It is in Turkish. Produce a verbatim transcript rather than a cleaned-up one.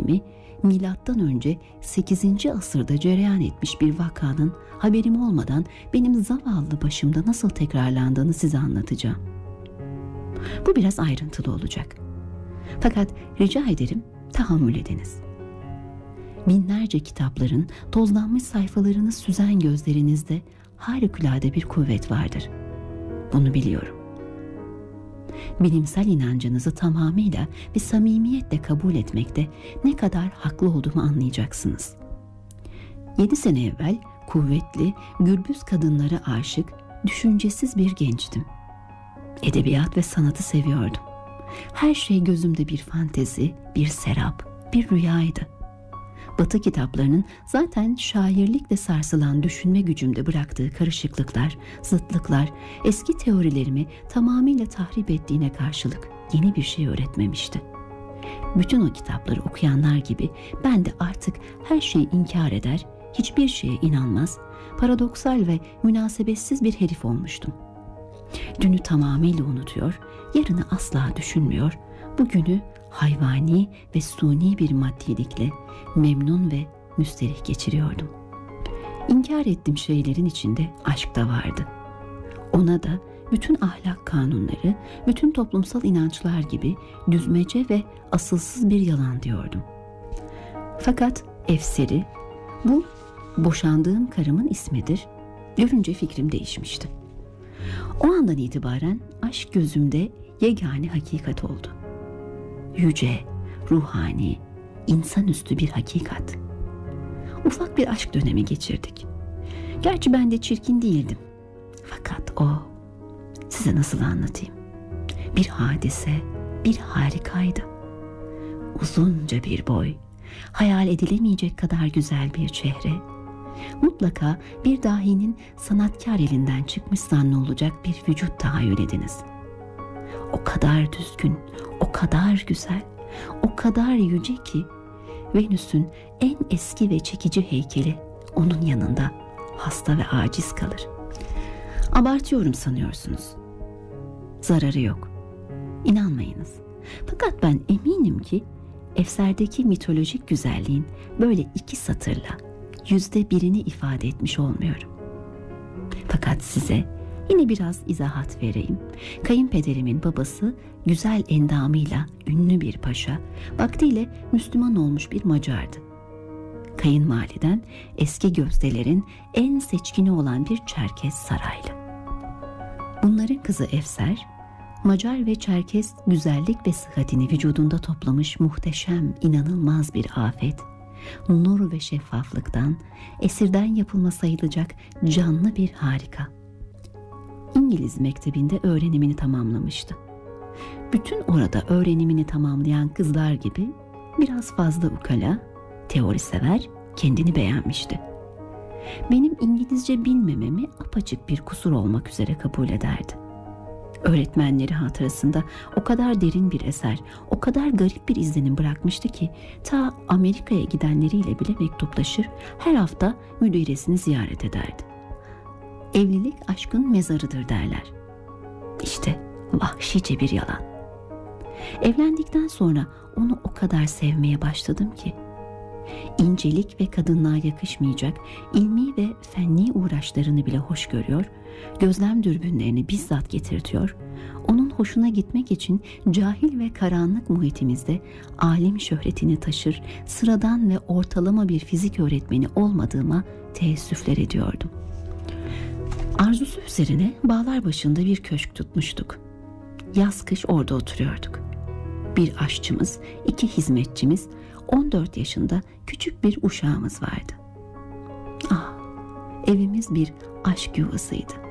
mi, milattan önce sekizinci asırda cereyan etmiş bir vakanın haberim olmadan benim zavallı başımda nasıl tekrarlandığını size anlatacağım. Bu biraz ayrıntılı olacak. Fakat rica ederim tahammül ediniz. Binlerce kitapların tozlanmış sayfalarını süzen gözlerinizde harikulade bir kuvvet vardır. Bunu biliyorum. Bilimsel inancınızı tamamıyla ve samimiyetle kabul etmekte ne kadar haklı olduğumu anlayacaksınız. Yedi sene evvel kuvvetli, gürbüz kadınlara aşık, düşüncesiz bir gençtim. Edebiyat ve sanatı seviyordum. Her şey gözümde bir fantezi, bir serap, bir rüyaydı. Batı kitaplarının zaten şairlikle sarsılan düşünme gücümde bıraktığı karışıklıklar, zıtlıklar, eski teorilerimi tamamıyla tahrip ettiğine karşılık yeni bir şey öğretmemişti. Bütün o kitapları okuyanlar gibi ben de artık her şeyi inkar eder, hiçbir şeye inanmaz, paradoksal ve münasebetsiz bir herif olmuştum. Dünü tamamıyla unutuyor, yarını asla düşünmüyor, bugünü hayvani ve suni bir maddilikle memnun ve müsterih geçiriyordum. İnkar ettiğim şeylerin içinde aşk da vardı. Ona da bütün ahlak kanunları, bütün toplumsal inançlar gibi düzmece ve asılsız bir yalan diyordum. Fakat Efseri, bu boşandığım karımın ismidir, görünce fikrim değişmişti. O andan itibaren aşk gözümde yegane hakikat oldu. Yüce, ruhani, insanüstü bir hakikat. Ufak bir aşk dönemi geçirdik. Gerçi ben de çirkin değildim. Fakat o, size nasıl anlatayım? Bir hadise, bir harikaydı. Uzunca bir boy, hayal edilemeyecek kadar güzel bir çehre, mutlaka bir dahinin sanatkar elinden çıkmış zannı olacak bir vücut tahayyül ediniz. O kadar düzgün, o kadar güzel, o kadar yüce ki Venüs'ün en eski ve çekici heykeli onun yanında hasta ve aciz kalır. Abartıyorum sanıyorsunuz. Zararı yok. İnanmayınız. Fakat ben eminim ki Efser'deki mitolojik güzelliğin böyle iki satırla yüzde birini ifade etmiş olmuyorum. Fakat size yine biraz izahat vereyim. Kayınpederimin babası güzel endamıyla ünlü bir paşa, vaktiyle Müslüman olmuş bir Macardı. Kayınvaliden eski gözdelerin en seçkini olan bir Çerkez saraylı. Bunların kızı Efser, Macar ve Çerkez güzellik ve sıhhatini vücudunda toplamış muhteşem, inanılmaz bir afet, nur ve şeffaflıktan, esirden yapılma sayılacak canlı bir harika. İngiliz mektebinde öğrenimini tamamlamıştı. Bütün orada öğrenimini tamamlayan kızlar gibi biraz fazla ukala, teori sever, kendini beğenmişti. Benim İngilizce bilmememi apaçık bir kusur olmak üzere kabul ederdi. Öğretmenleri hatırasında o kadar derin bir eser, o kadar garip bir izlenim bırakmıştı ki ta Amerika'ya gidenleriyle bile mektuplaşır, her hafta müdiresini ziyaret ederdi. Evlilik aşkın mezarıdır derler. İşte vahşice bir yalan. Evlendikten sonra onu o kadar sevmeye başladım ki incelik ve kadınlığa yakışmayacak ilmi ve fenni uğraşlarını bile hoş görüyor, gözlem dürbünlerini bizzat getirtiyor, onun hoşuna gitmek için cahil ve karanlık muhitimizde alim şöhretini taşır, sıradan ve ortalama bir fizik öğretmeni olmadığıma teessüfler ediyordum. Arzusu üzerine Bağlarbaşı'nda bir köşk tutmuştuk. Yaz kış orada oturuyorduk. Bir aşçımız, iki hizmetçimiz, on dört yaşında küçük bir uşağımız vardı. Ah, evimiz bir aşk yuvasıydı.